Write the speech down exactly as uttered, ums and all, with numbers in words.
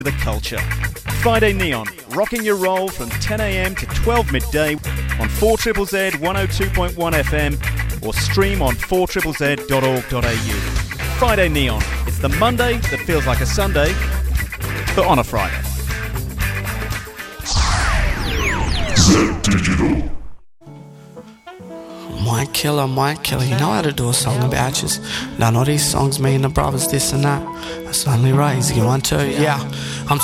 the culture. Friday Neon, rocking your roll from ten a m to twelve midday on four Z Z Z one oh two point one F M or stream on four Z Z Z dot org dot A U. Friday Neon, it's the Monday that feels like a Sunday, but on a Friday. Z Digital. Mike Killer, Mike Killer, you know how to do a song about you. None of these songs, me and the brothers, this and that. That's only right, you want to, yeah. I'm